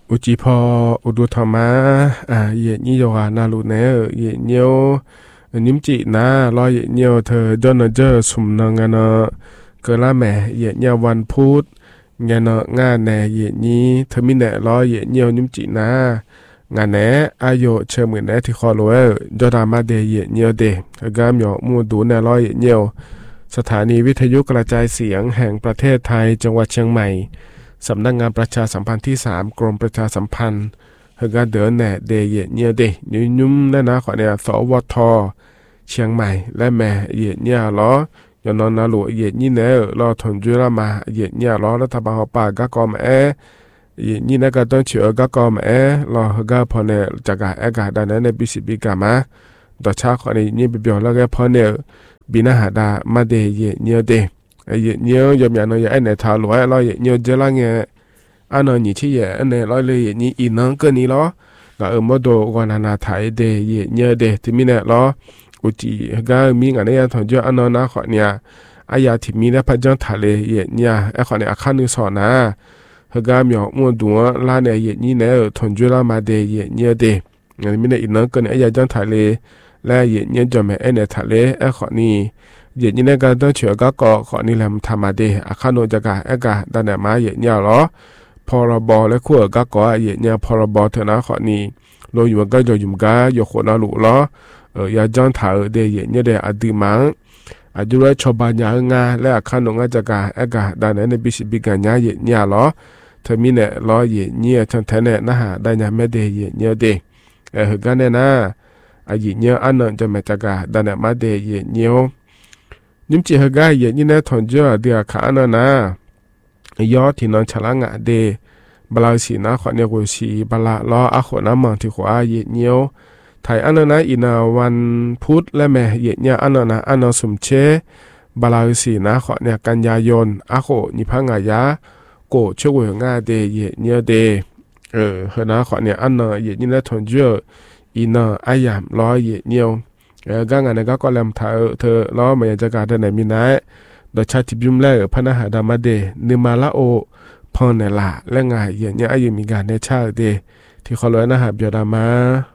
อุจิพออุดุธรรมะเยนี่โยอานาลุเนเยเนียวนิมจินะรอเยเนียวเธอดอนเจอสุมนงานเกลาแม่เยเนียววันพุธงานงานแหนเยนี้เธอมิแหนรอเยเนียวนิมจินะงานแหนอายุเชื่อมือแหนที่คอโลเอจอดามาเดเยเนียวเดกามยอมูดูแหนรอเยเนียวสถานีวิทยุกระจายเสียงแห่งประเทศไทยจังหวัดเชียงใหม่สำนักงานประชาสัมพันธ์ที่3กรมประชาสัมพันธ์เฮกาเดินแหน่เดเยเนียเดยุ่มและนะขอเนี่ยสวทเชียงใหม่และแม่เยเนียล้อยอนนาหลวเยนี่เนรอทนจุรามาเยเนียล้อรัฐบาลป่ากะกอมเยนี่นะก็ต้องเชื่อกะกอมรอเฮกาพอเนี่ยจากกาดานในบิสิบิกามาต่อชาขอเนี่ยนี่ไปเบียวแล้วก็พอเนี่ยบินาหาดามาเดเยเนียเดเยเนียยอมยานอยไอเนทาหลวยรอเยเนียเจลังเงอันนนี่ที่เยอันเนรอเลยเยนี่อีนังก็นี่ล้อก็มอดวานาไทยเดเยเนียเดที่มีเนี่ยล้ออุจิก็มีงานเนี่ยทอนจ้าอันนั้นขอเนี่ยอายาที่มีเนี่ยพัฒน์ทะเลเยเนี่ยขอเนี่ยอาคารนึกสอนนะเฮก็มีมอดัวลาเนี่ยเยนี่เนี่ยทอนจ้ามาเดเยเนี่ยเดงานมีเนี่ยอีนังก็เนี่ยอายาจังทะเลและเยเนี่ยจอมเอเนี่ยทะเลขอนี่เยนี่เนี่ยก็ต้องเชื่อก็ขอนี่แหละทำมาเดอาคารโนจักกาดันเนี่ยมาเยเนี่ยหรอพรบและขั้วก็เยเนี่ยพรบเถอะนะขอนี่โลอยู่ก็จะยุ่มก็ยกคนละหลุหรอยาจังถ่ายเดยเนี่ยเดอดีมังอายุไรชาวบ้านยางาและอาคารนงอาจากกาดันในบิสิบิกันยาเยเนี่ยหรอเธอมีเนี่ยรอเยเนี่ยทั้งแท้เนี่ยนะฮะได้ยาไม่เดยเนี่ยเดกันเนี่ยนะอายุเนี่ยอันนั้นจะมาจากดันมาเดยเนี่ยนิ่มจีฮกาเยนี่เนี่ยทนเจอเดียขาอันนั้นนะยอที่นอนฉลางะเดบลาสีนะขอเนี่ยกูสีบลาล้ออาขน้ำมันที่ขวาเยเนี่ยไทยอันนั้นนะอินาวันพุธและแม่เยเนี่ยอันนั้นนะอันนั้นสมเชบาลาสีนะขอเนี่ยกันยายนอาโคนิพังอายะโกช่วยงาเดเยเนี่ยเดเฮนะขอเนี่ยอันนั้นเยเนี่ยทนเจออินาอายามร้อยเยเนี่ยก็งานนั้นก็ลำเธอล้อมาจากการไหนมีนะโดยชาติบิมแลพนะหาดามาเดนิมาลาโอพอนเนล่าและงานเยเนี่ยอายุมีการในชาติเดที่เขาเลยนะฮะเบียดามา